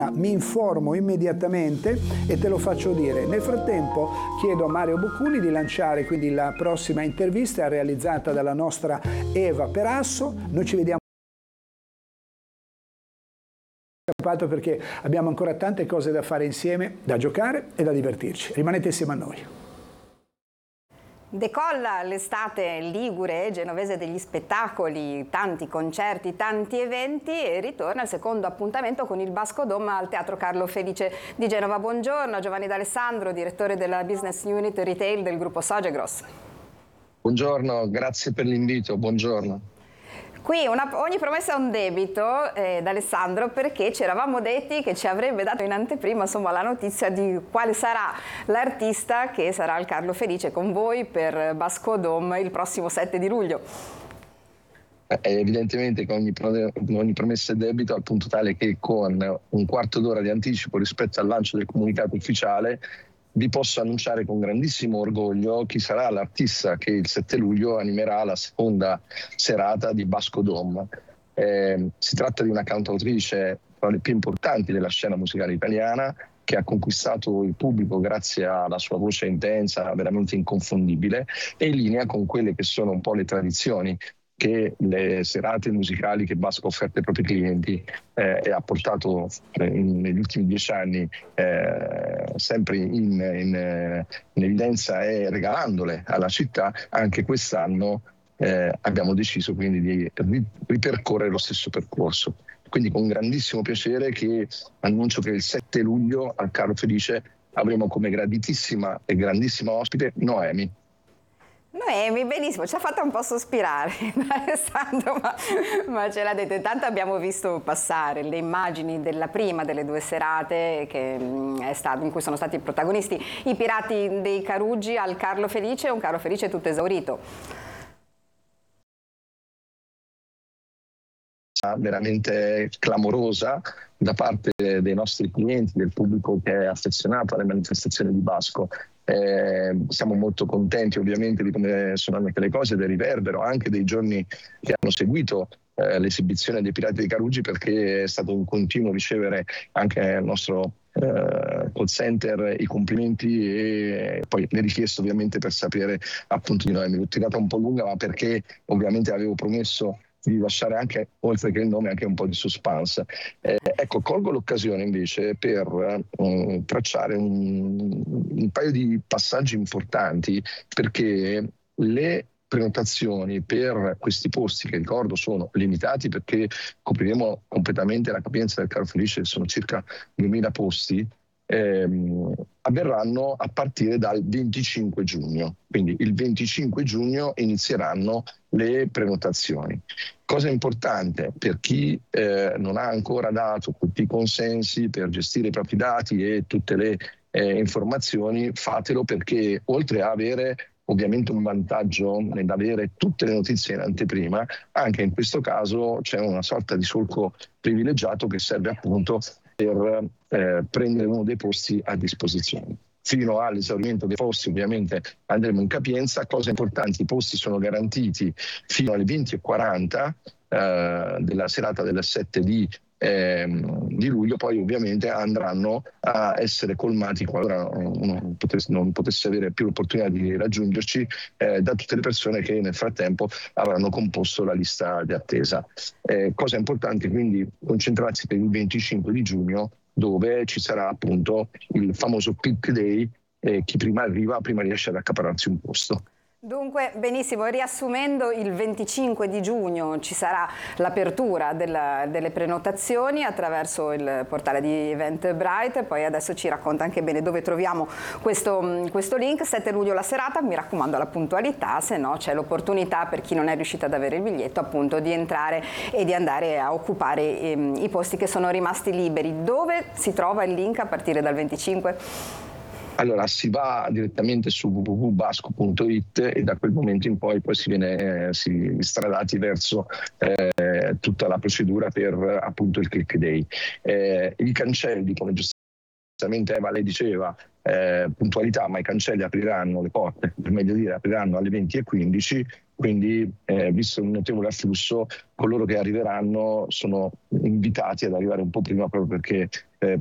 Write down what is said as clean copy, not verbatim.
Mi informo immediatamente e te lo faccio dire. Nel frattempo chiedo a Mario Boccuni di lanciare quindi la prossima intervista realizzata dalla nostra Eva Perasso. Noi ci vediamo perché abbiamo ancora tante cose da fare insieme, da giocare e da divertirci. Rimanete insieme a noi. Decolla l'estate ligure, genovese degli spettacoli, tanti concerti, tanti eventi e ritorna il secondo appuntamento con il Basco Dome al Teatro Carlo Felice di Genova. Buongiorno Giovanni D'Alessandro, direttore della Business Unit Retail del gruppo Sogegros. Buongiorno, grazie per l'invito, buongiorno. Qui ogni promessa è un debito, D'Alessandro, perché ci eravamo detti che ci avrebbe dato in anteprima la notizia di quale sarà l'artista che sarà al Carlo Felice con voi per Basco Dome il prossimo 7 di luglio. Evidentemente che ogni promessa è debito, al punto tale che con un quarto d'ora di anticipo rispetto al lancio del comunicato ufficiale vi posso annunciare con grandissimo orgoglio chi sarà l'artista che il 7 luglio animerà la seconda serata di Basco Dome. Si tratta di una cantautrice tra le più importanti della scena musicale italiana, che ha conquistato il pubblico grazie alla sua voce intensa, veramente inconfondibile, e in linea con quelle che sono un po' le tradizioni che le serate musicali che Basco ha offerto ai propri clienti e ha portato negli ultimi 10 anni sempre in evidenza e regalandole alla città. Anche quest'anno abbiamo deciso quindi di ripercorrere lo stesso percorso. Quindi con grandissimo piacere che annuncio che il 7 luglio al Carlo Felice avremo come graditissima e grandissima ospite Noemi. Noemi, benissimo, ci ha fatto un po' sospirare Alessandro, ma ce l'ha detto. Intanto abbiamo visto passare le immagini della prima delle due serate in cui sono stati protagonisti i Pirati dei Caruggi al Carlo Felice, un Carlo Felice tutto esaurito. Veramente clamorosa da parte dei nostri clienti, del pubblico che è affezionato alle manifestazioni di Basco. Siamo molto contenti ovviamente di come sono andate le cose, del riverbero anche dei giorni che hanno seguito l'esibizione dei Pirati dei Caruggi, perché è stato un continuo ricevere anche al nostro call center i complimenti e poi le richieste ovviamente per sapere appunto di noi. Mi l'ho tirata un po' lunga, ma perché ovviamente avevo promesso di lasciare anche, oltre che il nome, anche un po' di suspense. Ecco, colgo l'occasione invece per tracciare un paio di passaggi importanti, perché le prenotazioni per questi posti, che ricordo sono limitati perché copriremo completamente la capienza del Carlo Felice, che sono circa 2000 posti, avverranno a partire dal 25 giugno. Quindi il 25 giugno inizieranno le prenotazioni. Cosa importante per chi non ha ancora dato tutti i consensi per gestire i propri dati e tutte le informazioni, fatelo, perché oltre a avere ovviamente un vantaggio nell'avere tutte le notizie in anteprima, anche in questo caso c'è una sorta di solco privilegiato che serve appunto per prendere uno dei posti a disposizione. Fino all'esaurimento dei posti ovviamente andremo in capienza. Cose importanti: i posti sono garantiti fino alle 20:40 della serata del 7 di luglio, poi ovviamente andranno a essere colmati qualora non potesse avere più l'opportunità di raggiungerci da tutte le persone che nel frattempo avranno composto la lista di attesa. Cosa importante quindi concentrarsi per il 25 di giugno, dove ci sarà appunto il famoso peak day, chi prima arriva prima riesce ad accaparrarsi un posto. Dunque, benissimo, riassumendo, il 25 di giugno ci sarà l'apertura delle prenotazioni attraverso il portale di Eventbrite, poi adesso ci racconta anche bene dove troviamo questo link. 7 luglio la serata, mi raccomando la puntualità, se no c'è l'opportunità per chi non è riuscito ad avere il biglietto appunto di entrare e di andare a occupare i posti che sono rimasti liberi. Dove si trova il link a partire dal 25? Allora, si va direttamente su www.basco.it e da quel momento in poi si viene stradati verso tutta la procedura per appunto il click day. I cancelli, come giustamente Eva lei diceva, puntualità, ma i cancelli apriranno, le porte per meglio dire, apriranno alle 20:15. quindi visto il notevole afflusso, coloro che arriveranno sono invitati ad arrivare un po' prima proprio perché